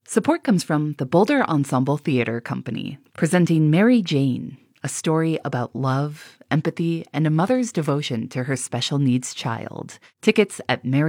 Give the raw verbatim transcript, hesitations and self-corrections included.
Support comes from the Boulder Ensemble Theater Company, presenting Mary Jane, a story about love, empathy, and a mother's devotion to her special needs child. Tickets at Mary